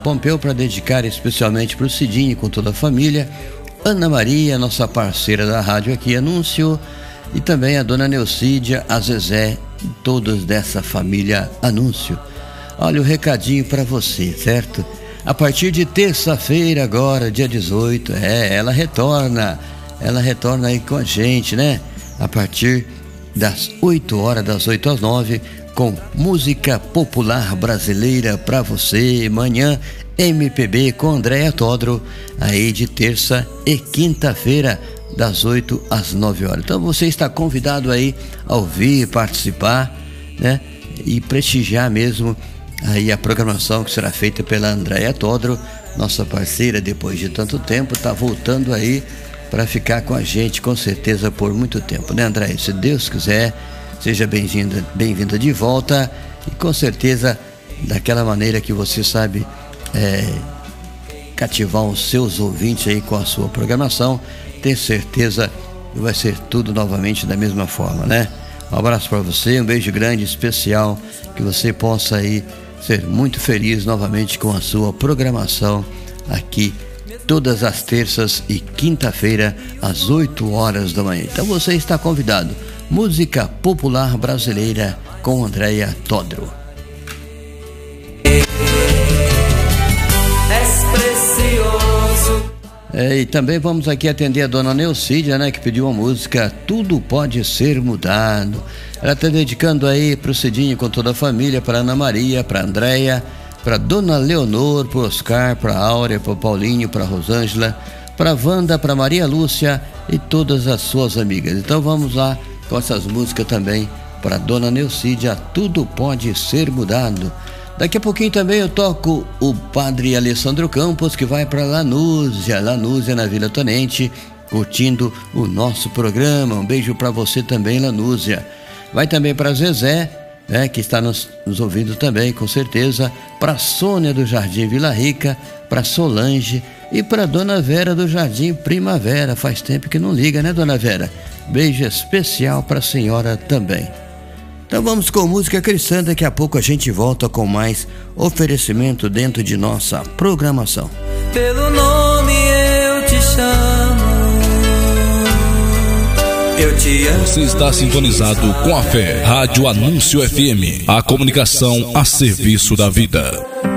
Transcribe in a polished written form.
Pompeu para dedicar especialmente para o Cidinho com toda a família, Ana Maria, nossa parceira da rádio aqui, Anúncio, e também a dona Neucídia, a Zezé, e todos dessa família Anúncio. Olha o recadinho para você, certo? A partir de terça-feira agora, dia 18, ela retorna aí com a gente, né? A partir das 8 horas, das 8 às 9, com música popular brasileira para você. Manhã MPB com Andréia Todro, aí de terça e quinta-feira, das 8 às 9 horas. Então você está convidado aí a ouvir, participar, né? E prestigiar mesmo aí a programação que será feita pela Andréia Todro, nossa parceira, depois de tanto tempo, está voltando aí para ficar com a gente, com certeza, por muito tempo, né, Andréia? Se Deus quiser, seja bem-vinda de volta, e com certeza, daquela maneira que você sabe cativar os seus ouvintes aí com a sua programação, ter certeza que vai ser tudo novamente da mesma forma, né? Um abraço para você, um beijo grande, especial, que você possa aí ser muito feliz novamente com a sua programação aqui, todas as terças e quinta-feira, às 8 horas da manhã. Então você está convidado. Música popular brasileira com Andréia Todro. E também vamos aqui atender a dona Neucídia, né, que pediu uma música Tudo Pode Ser Mudado. Ela está dedicando aí pro Cidinho com toda a família, para Ana Maria, para Andréia, para dona Leonor, para Oscar, para Áurea, para Paulinho, para Rosângela, para Wanda, para Maria Lúcia e todas as suas amigas. Então vamos lá com essas músicas também para dona Neucídia, Tudo Pode Ser Mudado. Daqui a pouquinho também eu toco o padre Alessandro Campos, que vai para Lanúzia na Vila Tonente, curtindo o nosso programa. Um beijo para você também, Lanúzia. Vai também para Zezé, né, que está nos ouvindo também, com certeza, para Sônia do Jardim Vila Rica, para Solange e para dona Vera do Jardim Primavera. Faz tempo que não liga, né, dona Vera? Beijo especial para a senhora também. Então vamos com música cristã, daqui a pouco a gente volta com mais oferecimento dentro de nossa programação. Pelo nome eu te chamo, eu te amo. Você está sintonizado com a fé, Rádio Anúncio FM, a comunicação a serviço da vida.